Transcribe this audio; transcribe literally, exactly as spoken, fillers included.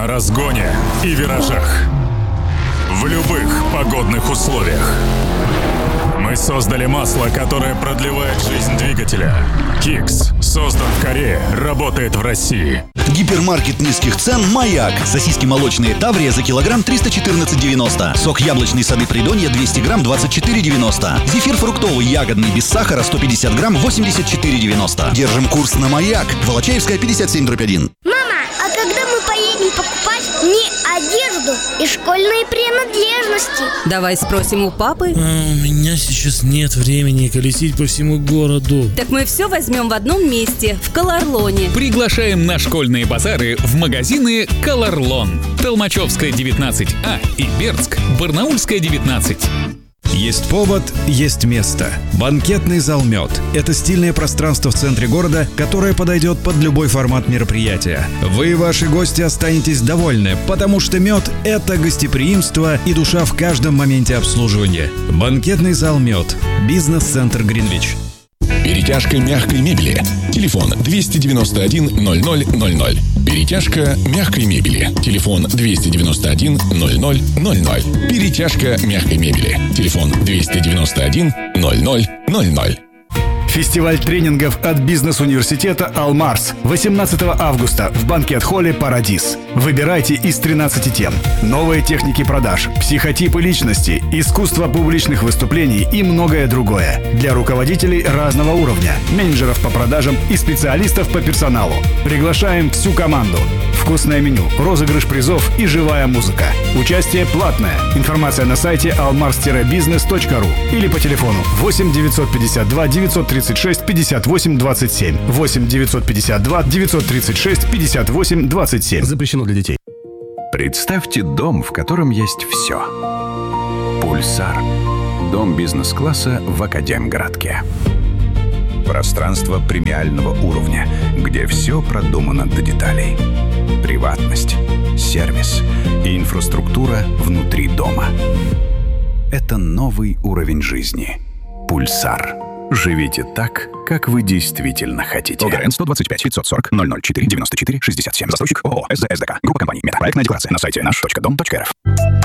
разгоне и виражах. В любых погодных условиях. Мы создали масло, которое продлевает жизнь двигателя. Кикс создан в Корее, работает в России. Гипермаркет низких цен «Маяк». Сосиски молочные Таврия за килограмм триста четырнадцать девяносто. Сок яблочный сады Придонья двести грамм двадцать четыре девяносто. Зефир фруктовый ягодный без сахара сто пятьдесят грамм восемьдесят четыре девяносто. Держим курс на «Маяк». Волочаевская, пятьдесят семь дробь один. Мама, а когда мы поедем покупать мне одежду и школьные принадлежности? Давай спросим у папы. А, у меня сейчас нет времени колесить по всему городу. Так мы все возьмем в одном месте, в Колорлоне. Приглашаем на школьные базары в магазины «Колорлон». Толмачевская, девятнадцать А и Бердск, Барнаульская, девятнадцать. Есть повод, есть место. Банкетный зал «Мед» — это стильное пространство в центре города, которое подойдет под любой формат мероприятия. Вы и ваши гости останетесь довольны, потому что «Мед» — это гостеприимство и душа в каждом моменте обслуживания. Банкетный зал «Мед». Бизнес-центр «Гринвич». Перетяжка мягкой мебели. Телефон двести девяносто один ноль ноль ноль ноль. Перетяжка мягкой мебели. Телефон двести девяносто один ноль ноль ноль ноль. Перетяжка мягкой мебели. Телефон двести девяносто один ноль ноль ноль ноль. Фестиваль тренингов от бизнес-университета «Алмарс» восемнадцатого августа в банкет-холле «Парадис». Выбирайте из тринадцати тем. Новые техники продаж, психотипы личности, искусство публичных выступлений и многое другое. Для руководителей разного уровня, менеджеров по продажам и специалистов по персоналу. Приглашаем всю команду. Вкусное меню, розыгрыш призов и живая музыка. Участие платное. Информация на сайте almars бизнес точка ру или по телефону восемь девятьсот пятьдесят два девятьсот тридцать шесть пятьдесят восемь двадцать семь. восемь девятьсот пятьдесят два девятьсот тридцать шесть пятьдесят восемь двадцать семь. Запрещено для детей. Представьте дом, в котором есть все. Пульсар. Дом бизнес-класса в Академгородке. Пространство премиального уровня, где все продумано до деталей. Приватность, сервис и инфраструктура внутри дома. Это новый уровень жизни. Пульсар. Живите так, как вы действительно хотите. ОГРН сто двадцать пять пятьсот сорок ноль ноль четыре девяносто четыре шестьдесят семь. Застройщик ООО СДСДК. Группа компаний Мета. Проектная декларация на сайте наш точка дом точка рф.